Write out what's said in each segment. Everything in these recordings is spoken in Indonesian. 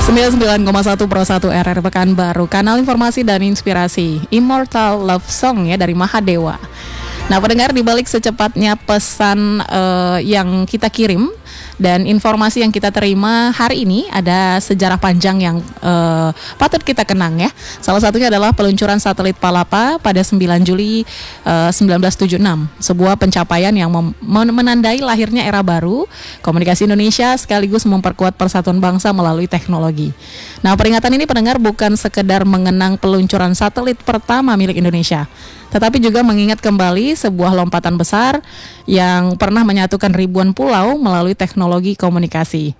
99,1 Pro 1 RR Pekanbaru, kanal informasi dan inspirasi. Immortal Love Song ya dari Mahadewa. Nah, pendengar, di balik secepatnya pesan yang kita kirim dan informasi yang kita terima hari ini, ada sejarah panjang yang patut kita kenang ya. Salah satunya adalah peluncuran satelit Palapa pada 9 Juli 1976. Sebuah pencapaian yang menandai lahirnya era baru komunikasi Indonesia sekaligus memperkuat persatuan bangsa melalui teknologi. Nah, peringatan ini, pendengar, bukan sekedar mengenang peluncuran satelit pertama milik Indonesia, tetapi juga mengingat kembali sebuah lompatan besar yang pernah menyatukan ribuan pulau melalui teknologi komunikasi.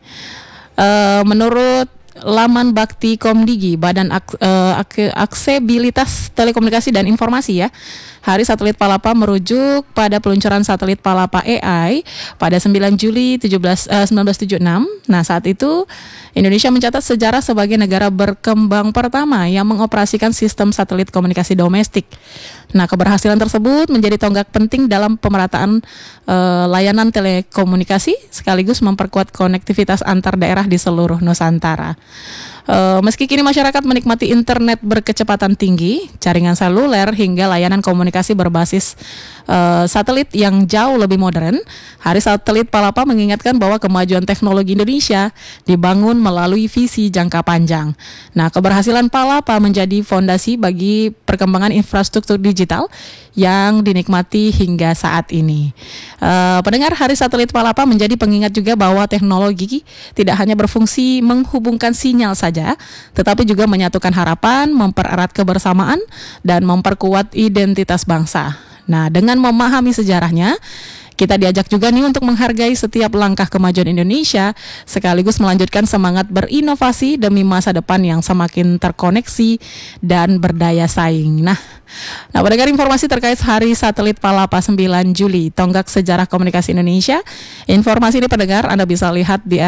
Menurut laman Bakti Komdigi, Badan Aksesibilitas Telekomunikasi dan Informasi ya, Hari Satelit Palapa merujuk pada peluncuran satelit Palapa AI pada 9 Juli 1976. Nah, saat itu Indonesia mencatat sejarah sebagai negara berkembang pertama yang mengoperasikan sistem satelit komunikasi domestik. Nah, keberhasilan tersebut menjadi tonggak penting dalam pemerataan layanan telekomunikasi sekaligus memperkuat konektivitas antar daerah di seluruh Nusantara. Meski kini masyarakat menikmati internet berkecepatan tinggi, jaringan seluler hingga layanan komunikasi berbasis satelit yang jauh lebih modern, Hari Satelit Palapa mengingatkan bahwa kemajuan teknologi Indonesia dibangun melalui visi jangka panjang. Nah, keberhasilan Palapa menjadi fondasi bagi perkembangan infrastruktur digital yang dinikmati hingga saat ini. Pendengar, Hari Satelit Palapa menjadi pengingat juga bahwa teknologi tidak hanya berfungsi menghubungkan sinyal saja, tetapi juga menyatukan harapan, mempererat kebersamaan, dan memperkuat identitas bangsa. Nah, dengan memahami sejarahnya, kita diajak juga nih untuk menghargai setiap langkah kemajuan Indonesia, sekaligus melanjutkan semangat berinovasi demi masa depan yang semakin terkoneksi dan berdaya saing. Nah, pendengar, informasi terkait Hari Satelit Palapa 9 Juli, tonggak sejarah komunikasi Indonesia. Informasi ini, pendengar, Anda bisa lihat di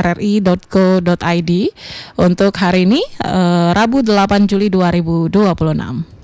rri.co.id untuk hari ini, Rabu 8 Juli 2026.